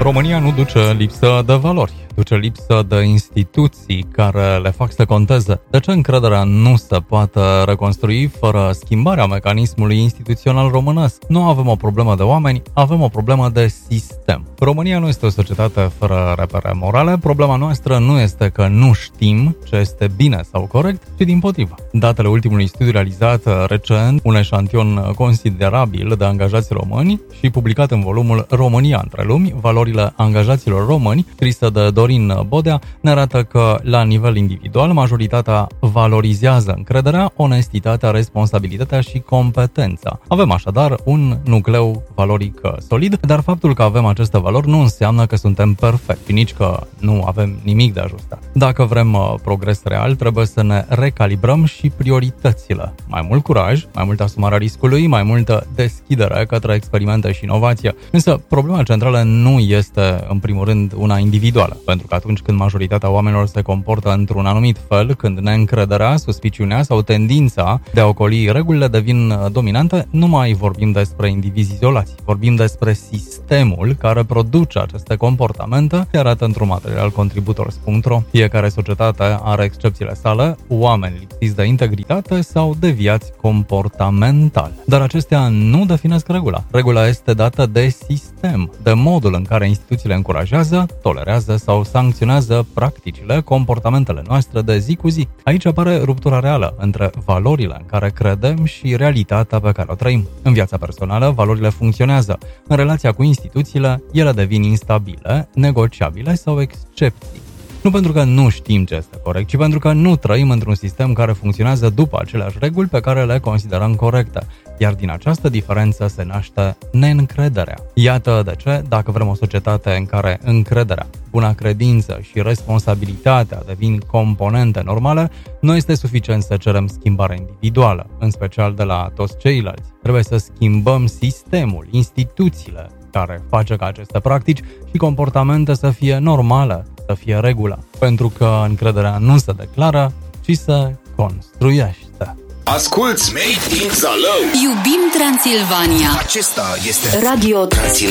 România nu duce lipsă de valori, duce lipsă de instituții care le fac să conteze. De ce încrederea nu se poate reconstrui fără schimbarea mecanismului instituțional românesc? Nu avem o problemă de oameni, avem o problemă de sistem. România nu este o societate fără repere morale. Problema noastră nu este că nu știm ce este bine sau corect, ci dimpotrivă. Datele ultimului studiu realizat recent, un eșantion considerabil de angajați români și publicat în volumul România între lumi, valorile angajaților români, scrisă de Dorin Bodea, ne arată că, la nivel individual, majoritatea valorizează încrederea, onestitatea, responsabilitatea și competența. Avem așadar un nucleu valoric solid, dar faptul că avem aceste valori nu înseamnă că suntem perfecti, și nici că nu avem nimic de ajustat. Dacă vrem progres real, trebuie să ne recalibrăm și prioritățile. Mai mult curaj, mai multă asumarea riscului, mai multă deschidere către experimente și inovație. Însă, problema centrală nu este, în primul rând, una individuală. Pentru că atunci când majoritatea oamenilor se comportă într-un anumit fel, când neîncrederea, suspiciunea sau tendința de a ocoli regulile devin dominante, nu mai vorbim despre indivizi izolați. Vorbim despre sistemul care produce aceste comportamente, se arată într-un material contributors.ro. Fiecare societate are excepțiile sale, oameni lipsiți de integritate sau deviați comportamental. Dar acestea nu definesc regula. Regula este dată de sistem, de modul în care instituțiile încurajează, tolerează sau sancționează practicile, comportamentele noastre de zi cu zi. Aici apare ruptura reală între valorile în care credem și realitatea pe care o trăim. În viața personală, valorile funcționează. În relația cu instituțiile, ele devin instabile, negociabile sau excepții. Nu pentru că nu știm ce este corect, ci pentru că nu trăim într-un sistem care funcționează după aceleași reguli pe care le considerăm corecte. Iar din această diferență se naște neîncrederea. Iată de ce, dacă vrem o societate în care încrederea, buna credință și responsabilitatea devin componente normale, nu este suficient să cerem schimbarea individuală, în special de la toți ceilalți. Trebuie să schimbăm sistemul, instituțiile care face ca aceste practici și comportamente să fie normale, să fie regulă. Pentru că încrederea nu se declară, ci se construiește. Asculți Made in Zalău. Iubim Transilvania. Acesta este Radio Transilvania.